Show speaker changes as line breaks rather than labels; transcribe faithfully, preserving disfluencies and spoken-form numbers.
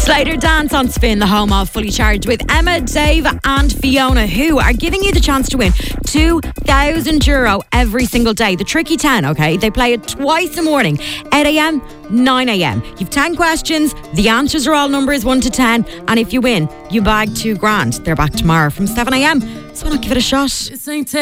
Slater Dance on Spin, the home of Fully Charged, with Emma, Dave and Fiona, who are giving you the chance to win two thousand euro every single day. The Tricky ten, okay? They play it twice in the morning, eight a.m, nine a.m. You've ten questions. The answers are all numbers one to ten. And if you win, you bag two grand. They're back tomorrow from seven a.m. So why not give it a shot?